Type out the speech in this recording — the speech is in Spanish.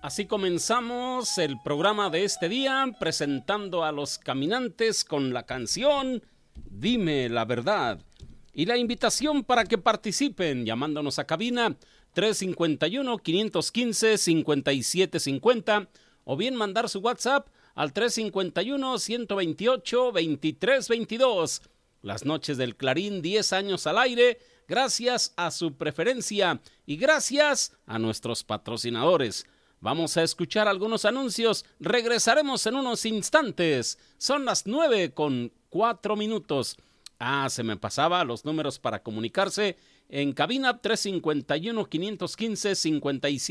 Así comenzamos el programa de este día, presentando a los caminantes con la canción Dime la Verdad. Y la invitación para que participen llamándonos a cabina 351-515-5750 o bien mandar su WhatsApp al 351-128-2322. Las noches del Clarín, 10 años al aire, gracias a su preferencia y gracias a nuestros patrocinadores. Vamos a escuchar algunos anuncios, regresaremos en unos instantes. Son las 9:04. Se me pasaba los números para comunicarse en cabina 351-515-5750.